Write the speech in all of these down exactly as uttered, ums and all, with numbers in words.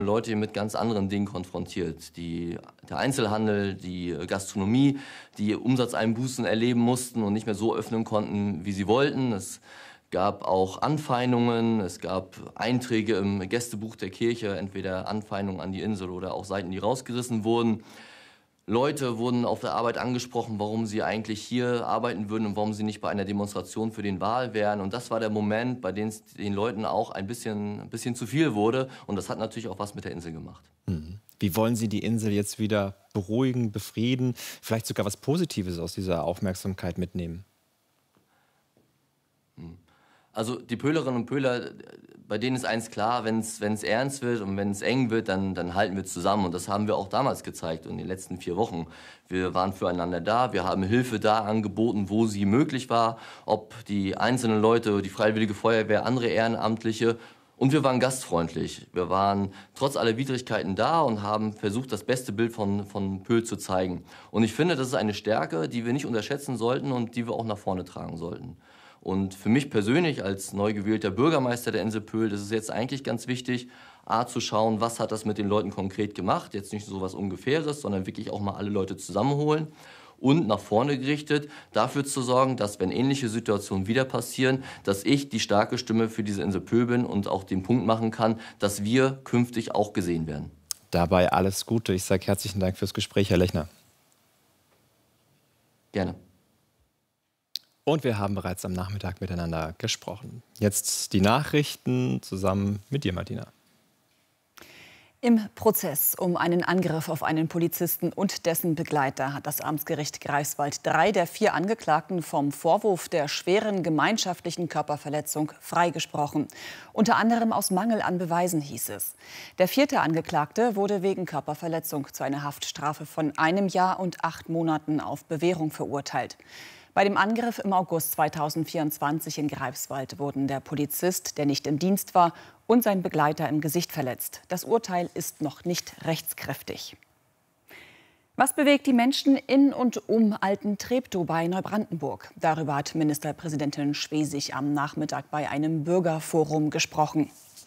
Leute hier mit ganz anderen Dingen konfrontiert. Die, der Einzelhandel, die Gastronomie, die Umsatzeinbußen erleben mussten und nicht mehr so öffnen konnten, wie sie wollten. Es gab auch Anfeindungen, es gab Einträge im Gästebuch der Kirche, entweder Anfeindungen an die Insel oder auch Seiten, die rausgerissen wurden. Leute wurden auf der Arbeit angesprochen, warum sie eigentlich hier arbeiten würden und warum sie nicht bei einer Demonstration für den Wahl wären. Und das war der Moment, bei dem es den Leuten auch ein bisschen, ein bisschen zu viel wurde. Und das hat natürlich auch was mit der Insel gemacht. Mhm. Wie wollen Sie die Insel jetzt wieder beruhigen, befrieden, vielleicht sogar was Positives aus dieser Aufmerksamkeit mitnehmen? Also die Pölerinnen und Pöler, bei denen ist eins klar, wenn es ernst wird und wenn es eng wird, dann, dann halten wir zusammen. Und das haben wir auch damals gezeigt in den letzten vier Wochen. Wir waren füreinander da, wir haben Hilfe da angeboten, wo sie möglich war. Ob die einzelnen Leute, die Freiwillige Feuerwehr, andere Ehrenamtliche. Und wir waren gastfreundlich. Wir waren trotz aller Widrigkeiten da und haben versucht, das beste Bild von, von Pöhl zu zeigen. Und ich finde, das ist eine Stärke, die wir nicht unterschätzen sollten und die wir auch nach vorne tragen sollten. Und für mich persönlich als neu gewählter Bürgermeister der Insel Pöhl, das ist jetzt eigentlich ganz wichtig, A, zu schauen, was hat das mit den Leuten konkret gemacht. Jetzt nicht so was Ungefähres, sondern wirklich auch mal alle Leute zusammenholen. Und nach vorne gerichtet, dafür zu sorgen, dass, wenn ähnliche Situationen wieder passieren, dass ich die starke Stimme für diese Insel Pöhl bin und auch den Punkt machen kann, dass wir künftig auch gesehen werden. Dabei alles Gute. Ich sage herzlichen Dank fürs Gespräch, Herr Lechner. Gerne. Und wir haben bereits am Nachmittag miteinander gesprochen. Jetzt die Nachrichten zusammen mit dir, Martina. Im Prozess um einen Angriff auf einen Polizisten und dessen Begleiter hat das Amtsgericht Greifswald drei der vier Angeklagten vom Vorwurf der schweren gemeinschaftlichen Körperverletzung freigesprochen. Unter anderem aus Mangel an Beweisen, hieß es. Der vierte Angeklagte wurde wegen Körperverletzung zu einer Haftstrafe von einem Jahr und acht Monaten auf Bewährung verurteilt. Bei dem Angriff im August zweitausendvierundzwanzig in Greifswald wurden der Polizist, der nicht im Dienst war, und sein Begleiter im Gesicht verletzt. Das Urteil ist noch nicht rechtskräftig. Was bewegt die Menschen in und um Alten-Treptow bei Neubrandenburg? Darüber hat Ministerpräsidentin Schwesig am Nachmittag bei einem Bürgerforum gesprochen.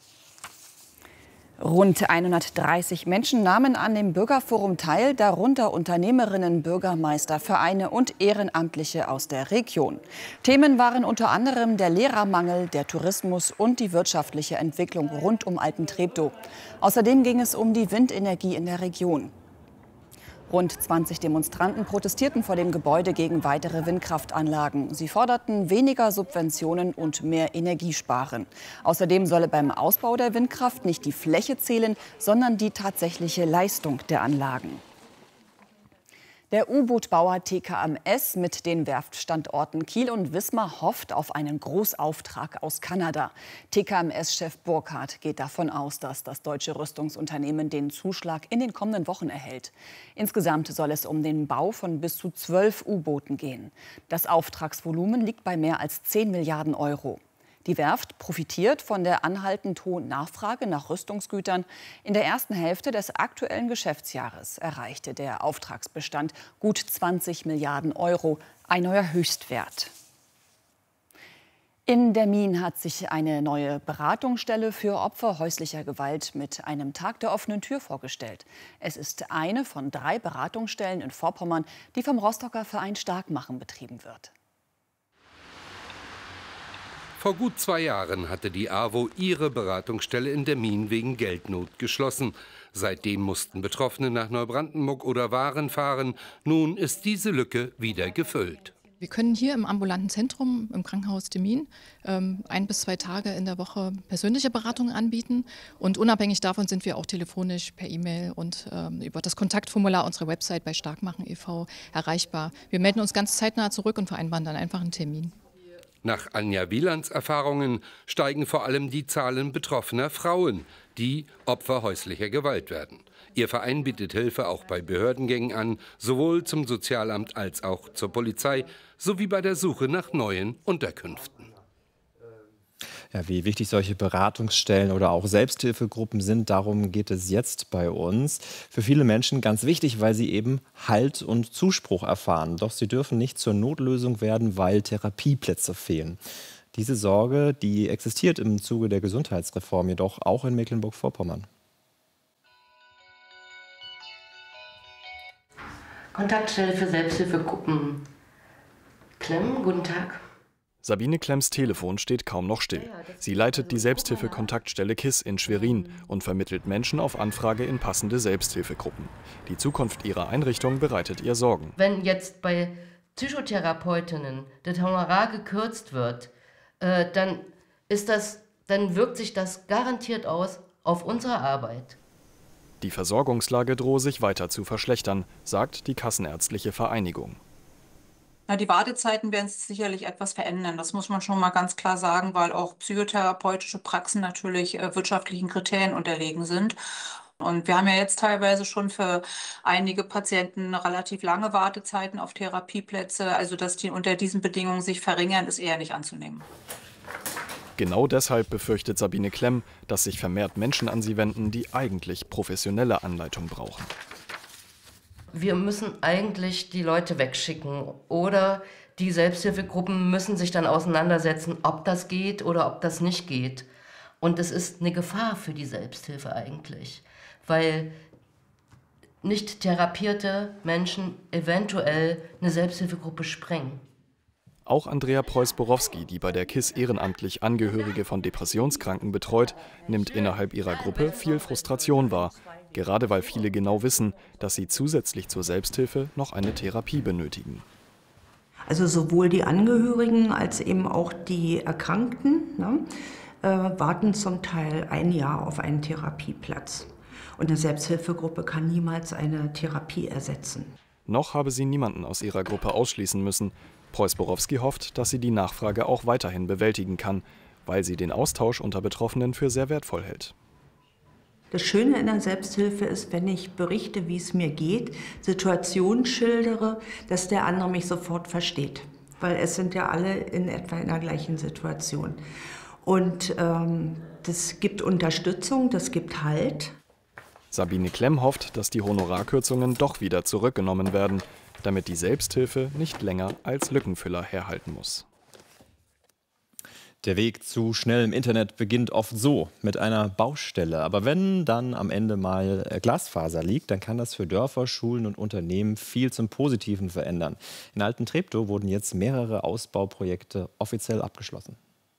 Rund hundertdreißig Menschen nahmen an dem Bürgerforum teil, darunter Unternehmerinnen, Bürgermeister, Vereine und Ehrenamtliche aus der Region. Themen waren unter anderem der Lehrermangel, der Tourismus und die wirtschaftliche Entwicklung rund um Alten-Treptow. Außerdem ging es um die Windenergie in der Region. Rund zwanzig Demonstranten protestierten vor dem Gebäude gegen weitere Windkraftanlagen. Sie forderten weniger Subventionen und mehr Energiesparen. Außerdem solle beim Ausbau der Windkraft nicht die Fläche zählen, sondern die tatsächliche Leistung der Anlagen. Der U-Boot-Bauer T K M S mit den Werftstandorten Kiel und Wismar hofft auf einen Großauftrag aus Kanada. T K M S-Chef Burkhardt geht davon aus, dass das deutsche Rüstungsunternehmen den Zuschlag in den kommenden Wochen erhält. Insgesamt soll es um den Bau von bis zu zwölf U-Booten gehen. Das Auftragsvolumen liegt bei mehr als zehn Milliarden Euro. Die Werft profitiert von der anhaltend hohen Nachfrage nach Rüstungsgütern. In der ersten Hälfte des aktuellen Geschäftsjahres erreichte der Auftragsbestand gut zwanzig Milliarden Euro, ein neuer Höchstwert. In Demmin hat sich eine neue Beratungsstelle für Opfer häuslicher Gewalt mit einem Tag der offenen Tür vorgestellt. Es ist eine von drei Beratungsstellen in Vorpommern, die vom Rostocker Verein Starkmachen betrieben wird. Vor gut zwei Jahren hatte die AWO ihre Beratungsstelle in Demmin wegen Geldnot geschlossen. Seitdem mussten Betroffene nach Neubrandenburg oder Waren fahren. Nun ist diese Lücke wieder gefüllt. Wir können hier im ambulanten Zentrum im Krankenhaus Demmin ähm, ein bis zwei Tage in der Woche persönliche Beratungen anbieten. Und unabhängig davon sind wir auch telefonisch, per E-Mail und ähm, über das Kontaktformular unserer Website bei Starkmachen e V erreichbar. Wir melden uns ganz zeitnah zurück und vereinbaren dann einfach einen Termin. Nach Anja Wielands Erfahrungen steigen vor allem die Zahlen betroffener Frauen, die Opfer häuslicher Gewalt werden. Ihr Verein bietet Hilfe auch bei Behördengängen an, sowohl zum Sozialamt als auch zur Polizei, sowie bei der Suche nach neuen Unterkünften. Ja, wie wichtig solche Beratungsstellen oder auch Selbsthilfegruppen sind, darum geht es jetzt bei uns. Für viele Menschen ganz wichtig, weil sie eben Halt und Zuspruch erfahren. Doch sie dürfen nicht zur Notlösung werden, weil Therapieplätze fehlen. Diese Sorge, die existiert im Zuge der Gesundheitsreform jedoch auch in Mecklenburg-Vorpommern. Kontaktstelle für Selbsthilfegruppen Klemm, guten Tag. Sabine Klemms Telefon steht kaum noch still. Sie leitet die Selbsthilfe-Kontaktstelle KISS in Schwerin und vermittelt Menschen auf Anfrage in passende Selbsthilfegruppen. Die Zukunft ihrer Einrichtung bereitet ihr Sorgen. Wenn jetzt bei Psychotherapeutinnen das Honorar gekürzt wird, äh, dann, ist das, dann wirkt sich das garantiert aus auf unsere Arbeit. Die Versorgungslage drohe sich weiter zu verschlechtern, sagt die Kassenärztliche Vereinigung. Na, die Wartezeiten werden sich sicherlich etwas verändern. Das muss man schon mal ganz klar sagen, weil auch psychotherapeutische Praxen natürlich äh, wirtschaftlichen Kriterien unterlegen sind. Und wir haben ja jetzt teilweise schon für einige Patienten relativ lange Wartezeiten auf Therapieplätze. Also, dass die unter diesen Bedingungen sich verringern, ist eher nicht anzunehmen. Genau deshalb befürchtet Sabine Klemm, dass sich vermehrt Menschen an sie wenden, die eigentlich professionelle Anleitung brauchen. Wir müssen eigentlich die Leute wegschicken oder die Selbsthilfegruppen müssen sich dann auseinandersetzen, ob das geht oder ob das nicht geht. Und es ist eine Gefahr für die Selbsthilfe eigentlich, weil nicht therapierte Menschen eventuell eine Selbsthilfegruppe sprengen. Auch Andrea Preuß-Borowski, die bei der KISS ehrenamtlich Angehörige von Depressionskranken betreut, nimmt innerhalb ihrer Gruppe viel Frustration wahr. Gerade weil viele genau wissen, dass sie zusätzlich zur Selbsthilfe noch eine Therapie benötigen. Also sowohl die Angehörigen als eben auch die Erkrankten, ne, äh, warten zum Teil ein Jahr auf einen Therapieplatz. Und eine Selbsthilfegruppe kann niemals eine Therapie ersetzen. Noch habe sie niemanden aus ihrer Gruppe ausschließen müssen. Preuß-Borowski hofft, dass sie die Nachfrage auch weiterhin bewältigen kann, weil sie den Austausch unter Betroffenen für sehr wertvoll hält. Das Schöne in der Selbsthilfe ist, wenn ich berichte, wie es mir geht, Situationen schildere, dass der andere mich sofort versteht. Weil es sind ja alle in etwa in der gleichen Situation. Und ähm, das gibt Unterstützung, das gibt Halt. Sabine Klemm hofft, dass die Honorarkürzungen doch wieder zurückgenommen werden, damit die Selbsthilfe nicht länger als Lückenfüller herhalten muss. Der Weg zu schnellem Internet beginnt oft so, mit einer Baustelle. Aber wenn dann am Ende mal Glasfaser liegt, dann kann das für Dörfer, Schulen und Unternehmen viel zum Positiven verändern. In Alten-Treptow wurden jetzt mehrere Ausbauprojekte offiziell abgeschlossen.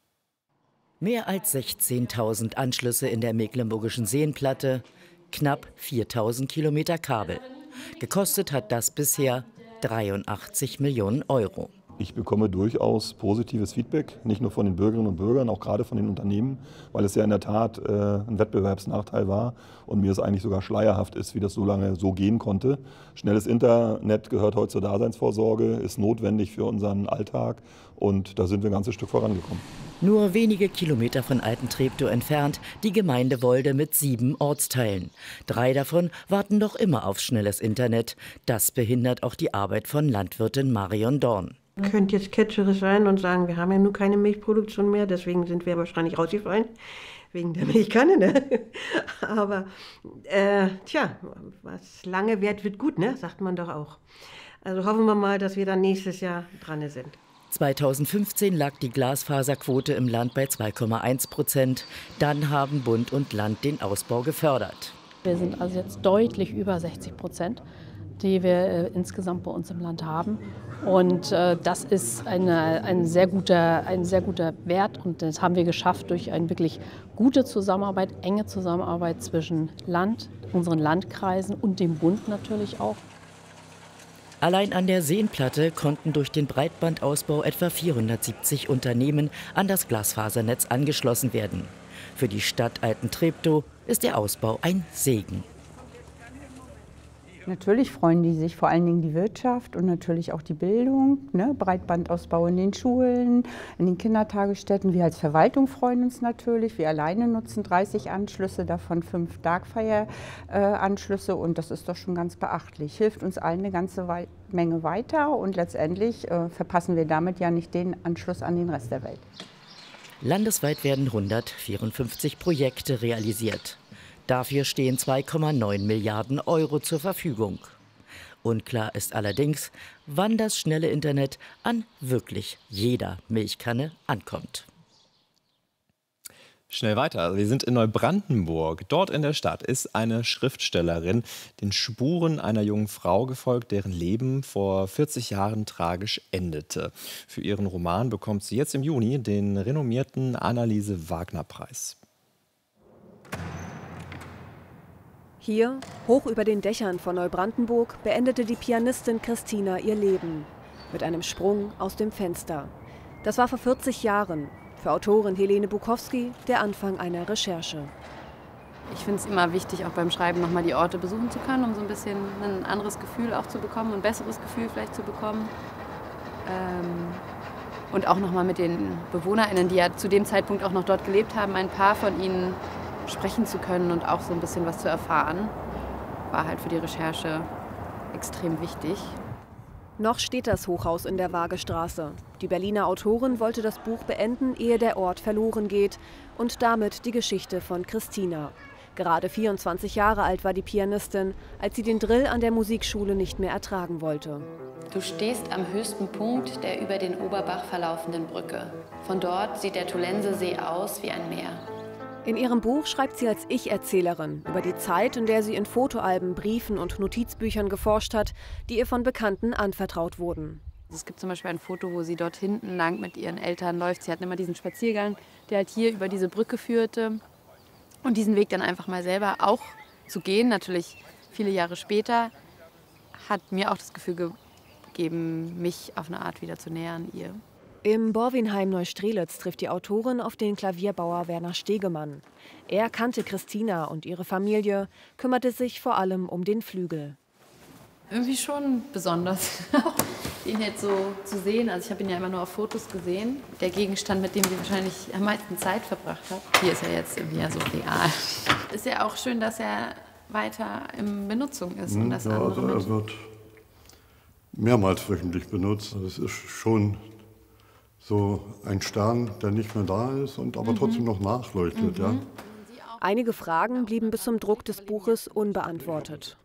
Mehr als sechzehntausend Anschlüsse in der Mecklenburgischen Seenplatte, knapp viertausend Kilometer Kabel. Gekostet hat das bisher dreiundachtzig Millionen Euro. Ich bekomme durchaus positives Feedback, nicht nur von den Bürgerinnen und Bürgern, auch gerade von den Unternehmen, weil es ja in der Tat äh, ein Wettbewerbsnachteil war und mir es eigentlich sogar schleierhaft ist, wie das so lange so gehen konnte. Schnelles Internet gehört heute zur Daseinsvorsorge, ist notwendig für unseren Alltag und da sind wir ein ganzes Stück vorangekommen. Nur wenige Kilometer von Alten-Treptow entfernt die Gemeinde Wolde mit sieben Ortsteilen. Drei davon warten noch immer auf schnelles Internet. Das behindert auch die Arbeit von Landwirtin Marion Dorn. Könnte jetzt ketscherisch sein und sagen, wir haben ja nun keine Milchproduktion mehr, deswegen sind wir wahrscheinlich rausgefallen, wegen der Milchkanne. Ne? Aber äh, tja, was lange währt, wird gut, ne? Sagt man doch auch. Also hoffen wir mal, dass wir dann nächstes Jahr dran sind. zweitausendfünfzehn lag die Glasfaserquote im Land bei zwei Komma eins Prozent. Dann haben Bund und Land den Ausbau gefördert. Wir sind also jetzt deutlich über sechzig Prozent, die wir äh, insgesamt bei uns im Land haben. Und äh, das ist eine, ein, sehr guter, ein sehr guter Wert und das haben wir geschafft durch eine wirklich gute Zusammenarbeit, enge Zusammenarbeit zwischen Land, unseren Landkreisen und dem Bund natürlich auch. Allein an der Seenplatte konnten durch den Breitbandausbau etwa vierhundertsiebzig Unternehmen an das Glasfasernetz angeschlossen werden. Für die Stadt Alten-Treptow ist der Ausbau ein Segen. Natürlich freuen die sich, vor allen Dingen die Wirtschaft und natürlich auch die Bildung, ne? Breitbandausbau in den Schulen, in den Kindertagesstätten. Wir als Verwaltung freuen uns natürlich. Wir alleine nutzen dreißig Anschlüsse, davon fünf Darkfire-Anschlüsse äh, und das ist doch schon ganz beachtlich. Hilft uns allen eine ganze Wei- Menge weiter und letztendlich äh, verpassen wir damit ja nicht den Anschluss an den Rest der Welt. Landesweit werden hundertvierundfünfzig Projekte realisiert. Dafür stehen zwei Komma neun Milliarden Euro zur Verfügung. Unklar ist allerdings, wann das schnelle Internet an wirklich jeder Milchkanne ankommt. Schnell weiter. Wir sind in Neubrandenburg. Dort in der Stadt ist eine Schriftstellerin den Spuren einer jungen Frau gefolgt, deren Leben vor vierzig Jahren tragisch endete. Für ihren Roman bekommt sie jetzt im Juni den renommierten Anneliese-Wagner-Preis. Hier, hoch über den Dächern von Neubrandenburg, beendete die Pianistin Christina ihr Leben. Mit einem Sprung aus dem Fenster. Das war vor vierzig Jahren. Für Autorin Helene Bukowski der Anfang einer Recherche. Ich finde es immer wichtig, auch beim Schreiben nochmal die Orte besuchen zu können, um so ein bisschen ein anderes Gefühl auch zu bekommen, ein besseres Gefühl vielleicht zu bekommen. Ähm und auch nochmal mit den BewohnerInnen, die ja zu dem Zeitpunkt auch noch dort gelebt haben, ein paar von ihnen sprechen zu können und auch so ein bisschen was zu erfahren, war halt für die Recherche extrem wichtig. Noch steht das Hochhaus in der Waagestraße. Die Berliner Autorin wollte das Buch beenden, ehe der Ort verloren geht. Und damit die Geschichte von Christina. Gerade vierundzwanzig Jahre alt war die Pianistin, als sie den Drill an der Musikschule nicht mehr ertragen wollte. Du stehst am höchsten Punkt der über den Oberbach verlaufenden Brücke. Von dort sieht der Tolensesee aus wie ein Meer. In ihrem Buch schreibt sie als Ich-Erzählerin über die Zeit, in der sie in Fotoalben, Briefen und Notizbüchern geforscht hat, die ihr von Bekannten anvertraut wurden. Es gibt zum Beispiel ein Foto, wo sie dort hinten lang mit ihren Eltern läuft. Sie hatten immer diesen Spaziergang, der halt hier über diese Brücke führte. Und diesen Weg dann einfach mal selber auch zu gehen, natürlich viele Jahre später, hat mir auch das Gefühl gegeben, mich auf eine Art wieder zu nähern ihr. Im Borwinheim Neustrelitz trifft die Autorin auf den Klavierbauer Werner Stegemann. Er kannte Christina und ihre Familie, kümmerte sich vor allem um den Flügel. Irgendwie schon besonders, ihn jetzt so zu sehen. Also ich habe ihn ja immer nur auf Fotos gesehen. Der Gegenstand, mit dem sie wahrscheinlich am meisten Zeit verbracht hat. Hier ist er jetzt irgendwie ja so real. Ist ja auch schön, dass er weiter in Benutzung ist. Und dass ja, andere also er Menschen wird mehrmals wöchentlich benutzt. Es ist schon so ein Stern, der nicht mehr da ist und aber mhm. trotzdem noch nachleuchtet. Mhm. Ja. Einige Fragen blieben bis zum Druck des Buches unbeantwortet.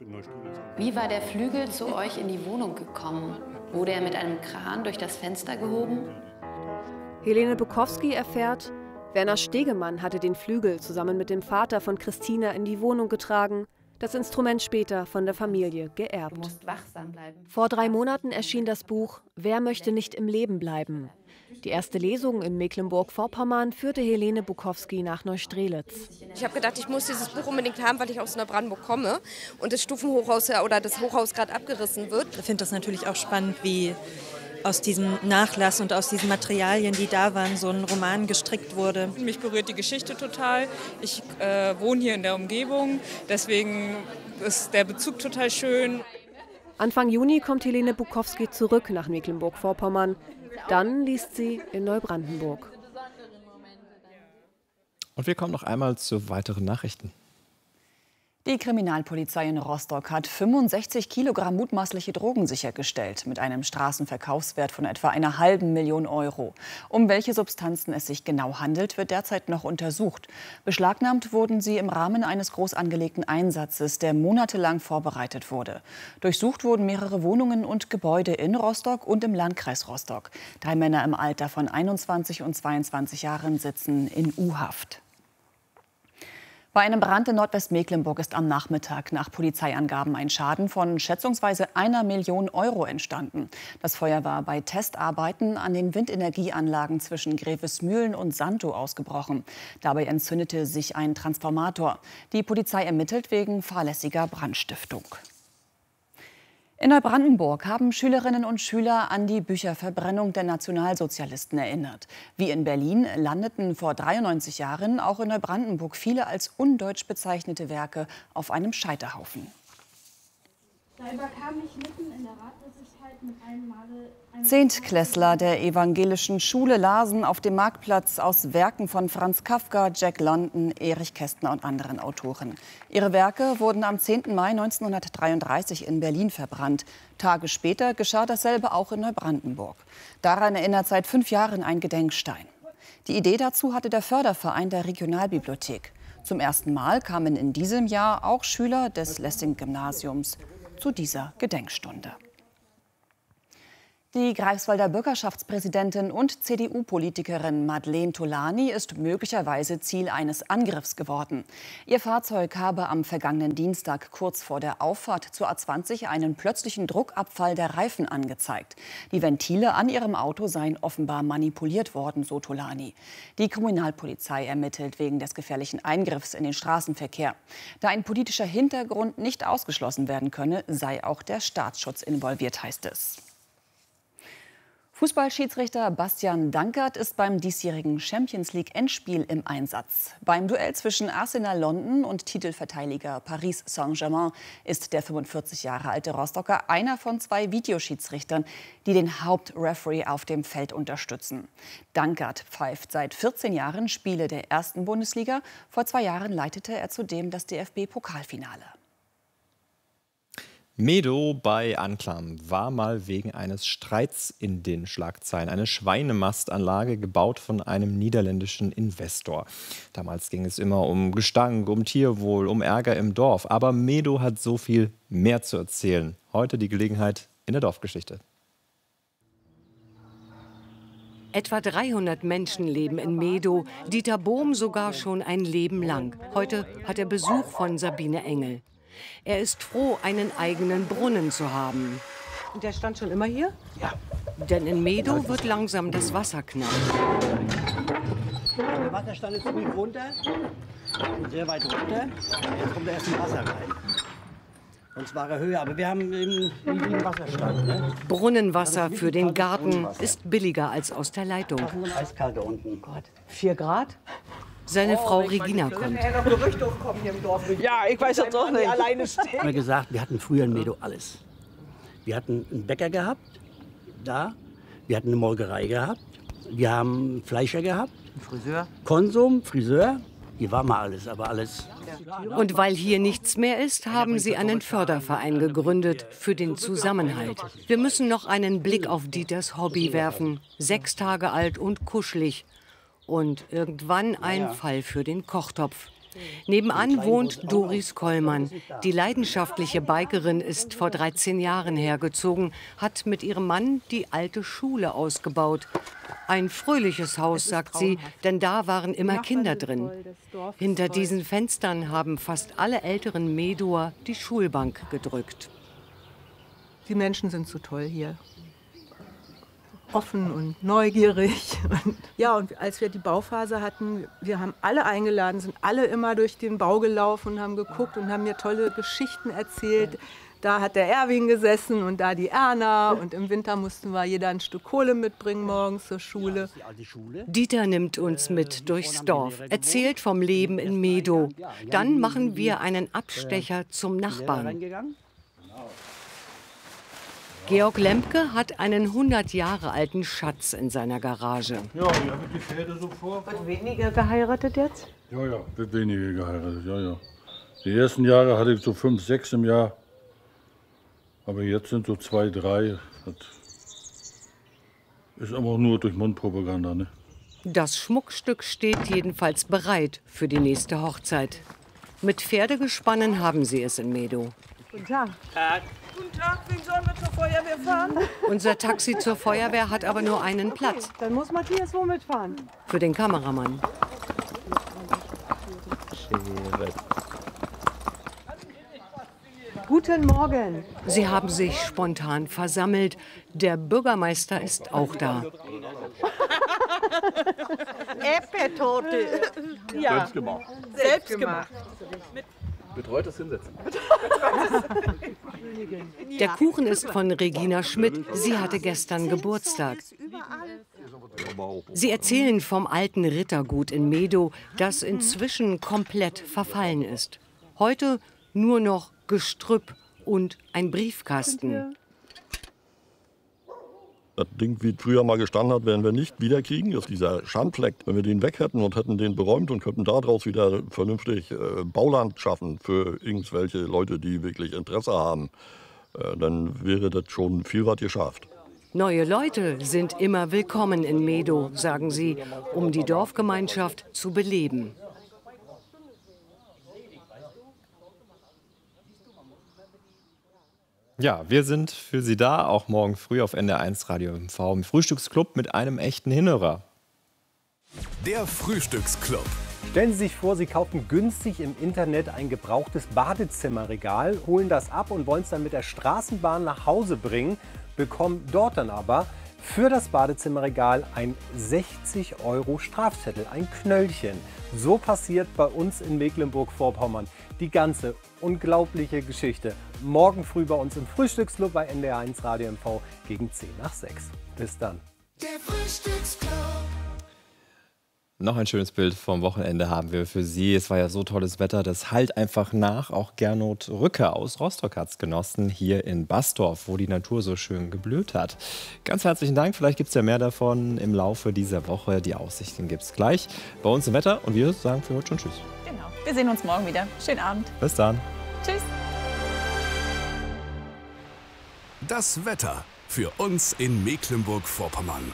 Wie war der Flügel zu euch in die Wohnung gekommen? Wurde er mit einem Kran durch das Fenster gehoben? Helene Bukowski erfährt, Werner Stegemann hatte den Flügel zusammen mit dem Vater von Christina in die Wohnung getragen, das Instrument später von der Familie geerbt. Du musst wachsam bleiben. Vor drei Monaten erschien das Buch Wer möchte nicht im Leben bleiben? Die erste Lesung in Mecklenburg-Vorpommern führte Helene Bukowski nach Neustrelitz. Ich habe gedacht, ich muss dieses Buch unbedingt haben, weil ich aus Neubrandenburg komme und das Stufenhochhaus oder das Hochhaus gerade abgerissen wird. Ich finde das natürlich auch spannend, wie aus diesem Nachlass und aus diesen Materialien, die da waren, so ein Roman gestrickt wurde. Mich berührt die Geschichte total. Ich äh, wohne hier in der Umgebung, deswegen ist der Bezug total schön. Anfang Juni kommt Helene Bukowski zurück nach Mecklenburg-Vorpommern. Dann liest sie in Neubrandenburg. Und wir kommen noch einmal zu weiteren Nachrichten. Die Kriminalpolizei in Rostock hat fünfundsechzig Kilogramm mutmaßliche Drogen sichergestellt, mit einem Straßenverkaufswert von etwa einer halben Million Euro. Um welche Substanzen es sich genau handelt, wird derzeit noch untersucht. Beschlagnahmt wurden sie im Rahmen eines groß angelegten Einsatzes, der monatelang vorbereitet wurde. Durchsucht wurden mehrere Wohnungen und Gebäude in Rostock und im Landkreis Rostock. Drei Männer im Alter von einundzwanzig und zweiundzwanzig Jahren sitzen in U-Haft. Bei einem Brand in Nordwestmecklenburg ist am Nachmittag nach Polizeiangaben ein Schaden von schätzungsweise einer Million Euro entstanden. Das Feuer war bei Testarbeiten an den Windenergieanlagen zwischen Grevesmühlen und Sandow ausgebrochen. Dabei entzündete sich ein Transformator. Die Polizei ermittelt wegen fahrlässiger Brandstiftung. In Neubrandenburg haben Schülerinnen und Schüler an die Bücherverbrennung der Nationalsozialisten erinnert. Wie in Berlin landeten vor dreiundneunzig Jahren auch in Neubrandenburg viele als undeutsch bezeichnete Werke auf einem Scheiterhaufen. Da überkam mich mitten in der Ratlosigkeit mit einem Male... Zehntklässler der evangelischen Schule lasen auf dem Marktplatz aus Werken von Franz Kafka, Jack London, Erich Kästner und anderen Autoren. Ihre Werke wurden am zehnten Mai neunzehnhundertdreiunddreißig in Berlin verbrannt. Tage später geschah dasselbe auch in Neubrandenburg. Daran erinnert seit fünf Jahren ein Gedenkstein. Die Idee dazu hatte der Förderverein der Regionalbibliothek. Zum ersten Mal kamen in diesem Jahr auch Schüler des Lessing-Gymnasiums zu dieser Gedenkstunde. Die Greifswalder Bürgerschaftspräsidentin und C D U-Politikerin Madeleine Tolani ist möglicherweise Ziel eines Angriffs geworden. Ihr Fahrzeug habe am vergangenen Dienstag kurz vor der Auffahrt zur A zwanzig einen plötzlichen Druckabfall der Reifen angezeigt. Die Ventile an ihrem Auto seien offenbar manipuliert worden, so Tolani. Die Kriminalpolizei ermittelt wegen des gefährlichen Eingriffs in den Straßenverkehr. Da ein politischer Hintergrund nicht ausgeschlossen werden könne, sei auch der Staatsschutz involviert, heißt es. Fußballschiedsrichter Bastian Dankert ist beim diesjährigen Champions-League-Endspiel im Einsatz. Beim Duell zwischen Arsenal London und Titelverteidiger Paris Saint-Germain ist der fünfundvierzig Jahre alte Rostocker einer von zwei Videoschiedsrichtern, die den Hauptreferee auf dem Feld unterstützen. Dankert pfeift seit vierzehn Jahren Spiele der ersten Bundesliga. Vor zwei Jahren leitete er zudem das D F B-Pokalfinale. Medo bei Anklam war mal wegen eines Streits in den Schlagzeilen. Eine Schweinemastanlage, gebaut von einem niederländischen Investor. Damals ging es immer um Gestank, um Tierwohl, um Ärger im Dorf. Aber Medo hat so viel mehr zu erzählen. Heute die Gelegenheit in der Dorfgeschichte. Etwa dreihundert Menschen leben in Medo, Dieter Bohm sogar schon ein Leben lang. Heute hat er Besuch von Sabine Engel. Er ist froh, einen eigenen Brunnen zu haben. Und der stand schon immer hier? Ja. Denn in Medo wird langsam das Wasser knapp. Der Wasserstand ist ziemlich runter, sehr weit runter. Jetzt kommt erst ein Wasser rein. Sonst war er höher, aber wir haben eben einen Wasserstand. Ne? Brunnenwasser für den Garten ist billiger als aus der Leitung. Eiskalt da unten. Gott. Vier Grad? Seine Frau Regina kommt. Ja, ich weiß jetzt auch nicht. Alleine stehen. Wir haben gesagt, wir hatten früher in Medo alles. Wir hatten einen Bäcker gehabt, da. Wir hatten eine Molkerei gehabt. Wir haben einen Fleischer gehabt. Friseur. Konsum, Friseur. Hier war mal alles, aber alles. Und weil hier nichts mehr ist, haben sie einen Förderverein gegründet für den Zusammenhalt. Wir müssen noch einen Blick auf Dieters Hobby werfen. Sechs Tage alt und kuschelig. Und irgendwann ein Fall für den Kochtopf. Nebenan wohnt Doris Kollmann. Die leidenschaftliche Bikerin ist vor dreizehn Jahren hergezogen, hat mit ihrem Mann die alte Schule ausgebaut. Ein fröhliches Haus, sagt sie, denn da waren immer Kinder drin. Hinter diesen Fenstern haben fast alle älteren Medoer die Schulbank gedrückt. Die Menschen sind so toll hier. Offen und neugierig. Und ja, und als wir die Bauphase hatten, wir haben alle eingeladen, sind alle immer durch den Bau gelaufen und haben geguckt und haben mir tolle Geschichten erzählt. Da hat der Erwin gesessen und da die Erna. Und im Winter mussten wir jeder ein Stück Kohle mitbringen morgens zur Schule. Dieter nimmt uns mit durchs Dorf, erzählt vom Leben in Medo. Dann machen wir einen Abstecher zum Nachbarn. Georg Lempke hat einen hundert Jahre alten Schatz in seiner Garage. Ja, hier habe ich die Pferde so vor. Wird weniger geheiratet jetzt? Ja, ja, wird weniger geheiratet, ja, ja. Die ersten Jahre hatte ich so fünf, sechs im Jahr. Aber jetzt sind so zwei, drei. Das ist aber auch nur durch Mundpropaganda, ne? Das Schmuckstück steht jedenfalls bereit für die nächste Hochzeit. Mit Pferdegespannen haben sie es in Medo. Guten Tag. Tag. Guten Tag, wen sollen wir zur Feuerwehr fahren? Unser Taxi zur Feuerwehr hat aber nur einen Platz. Dann muss Matthias wohl mitfahren. Für den Kameramann. Guten Morgen. Sie haben sich spontan versammelt. Der Bürgermeister ist auch da. Erdbeertorte. Ja. Selbst gemacht. Selbst gemacht. Betreutes Hinsetzen. Der Kuchen ist von Regina Schmidt. Sie hatte gestern Geburtstag. Sie erzählen vom alten Rittergut in Medo, das inzwischen komplett verfallen ist. Heute nur noch Gestrüpp und ein Briefkasten. Das Ding, wie es früher mal gestanden hat, werden wir nicht wiederkriegen. Das ist dieser Schandfleck. Wenn wir den weg hätten und hätten den beräumt und könnten daraus wieder vernünftig äh, Bauland schaffen für irgendwelche Leute, die wirklich Interesse haben, äh, dann wäre das schon viel was geschafft. Neue Leute sind immer willkommen in Medo, sagen sie, um die Dorfgemeinschaft zu beleben. Ja, wir sind für Sie da, auch morgen früh auf N D R eins Radio M V im Frühstücksclub mit einem echten Hinhörer. Der Frühstücksclub. Stellen Sie sich vor, Sie kaufen günstig im Internet ein gebrauchtes Badezimmerregal, holen das ab und wollen es dann mit der Straßenbahn nach Hause bringen, bekommen dort dann aber für das Badezimmerregal ein sechzig Euro Strafzettel, ein Knöllchen. So passiert bei uns in Mecklenburg-Vorpommern die ganze unglaubliche Geschichte. Morgen früh bei uns im Frühstücksclub bei N D R eins Radio M V gegen zehn nach sechs. Bis dann. Der Frühstücksclub. Noch ein schönes Bild vom Wochenende haben wir für Sie. Es war ja so tolles Wetter, das hallt einfach nach. Auch Gernot Rücke aus Rostock hat es genossen, hier in Bastorf, wo die Natur so schön geblüht hat. Ganz herzlichen Dank. Vielleicht gibt es ja mehr davon im Laufe dieser Woche. Die Aussichten gibt es gleich bei uns im Wetter. Und wir sagen für heute schon Tschüss. Genau. Wir sehen uns morgen wieder. Schönen Abend. Bis dann. Tschüss. Das Wetter für uns in Mecklenburg-Vorpommern.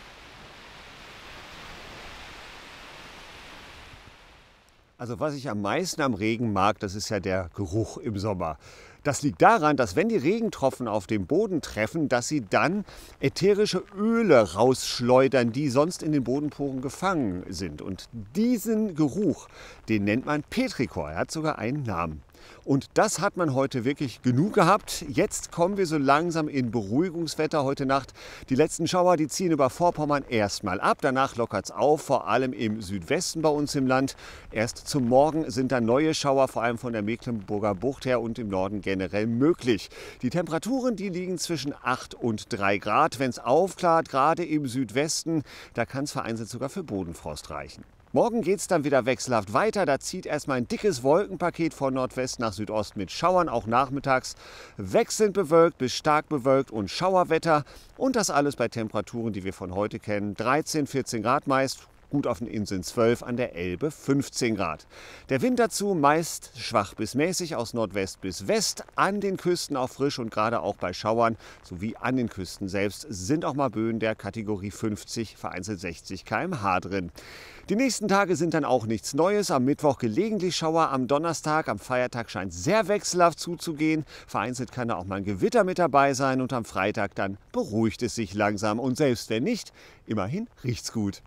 Also was ich am meisten am Regen mag, das ist ja der Geruch im Sommer. Das liegt daran, dass wenn die Regentropfen auf den Boden treffen, dass sie dann ätherische Öle rausschleudern, die sonst in den Bodenporen gefangen sind. Und diesen Geruch, den nennt man Petrichor. Er hat sogar einen Namen. Und das hat man heute wirklich genug gehabt. Jetzt kommen wir so langsam in Beruhigungswetter heute Nacht. Die letzten Schauer, die ziehen über Vorpommern erstmal ab. Danach lockert es auf, vor allem im Südwesten bei uns im Land. Erst zum Morgen sind dann neue Schauer, vor allem von der Mecklenburger Bucht her und im Norden generell möglich. Die Temperaturen, die liegen zwischen acht und drei Grad. Wenn es aufklart, gerade im Südwesten, da kann es vereinzelt sogar für Bodenfrost reichen. Morgen geht es dann wieder wechselhaft weiter. Da zieht erstmal ein dickes Wolkenpaket von Nordwest nach Südost mit Schauern, auch nachmittags. Wechselnd bewölkt bis stark bewölkt und Schauerwetter. Und das alles bei Temperaturen, die wir von heute kennen. dreizehn, vierzehn Grad meist. Gut auf den Inseln zwölf, an der Elbe fünfzehn Grad. Der Wind dazu meist schwach bis mäßig aus Nordwest bis West. An den Küsten auch frisch und gerade auch bei Schauern sowie an den Küsten selbst sind auch mal Böen der Kategorie fünfzig, vereinzelt sechzig Kilometer pro Stunde drin. Die nächsten Tage sind dann auch nichts Neues. Am Mittwoch gelegentlich Schauer, am Donnerstag, am Feiertag scheint sehr wechselhaft zuzugehen. Vereinzelt kann da auch mal ein Gewitter mit dabei sein und am Freitag dann beruhigt es sich langsam. Und selbst wenn nicht, immerhin riecht's gut.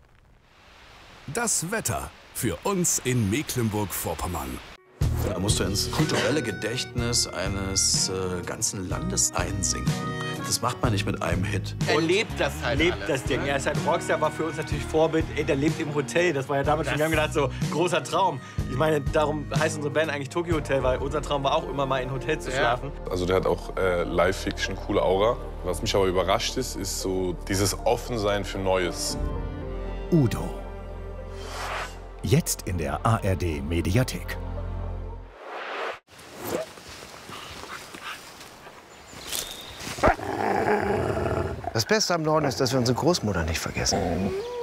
Das Wetter für uns in Mecklenburg-Vorpommern. Da musst du ins kulturelle Gedächtnis eines äh, ganzen Landes einsinken. Das macht man nicht mit einem Hit. Er lebt das halt. Lebt das Ding. Er ist halt Rockstar, war für uns natürlich Vorbild. Ey, der lebt im Hotel. Das war ja damals schon. Wir haben gedacht, so großer Traum. Ich meine, darum heißt unsere Band eigentlich Tokyo Hotel, weil unser Traum war auch immer mal in Hotel zu schlafen. Also der hat auch äh, Live-Fiction, coole Aura. Was mich aber überrascht ist, ist so dieses Offensein für Neues. Udo. Jetzt in der A R D Mediathek. Das Beste am Norden ist, dass wir unsere Großmutter nicht vergessen.